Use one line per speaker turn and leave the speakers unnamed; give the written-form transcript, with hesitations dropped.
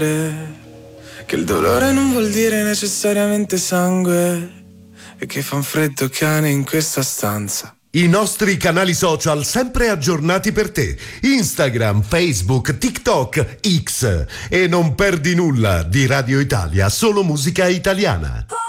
sempre che il dolore non vuol dire necessariamente sangue e che fa un freddo cane in questa stanza.
I nostri canali social sempre aggiornati per te: Instagram, Facebook, TikTok, X. E non perdi nulla di Radio Italia, solo musica italiana.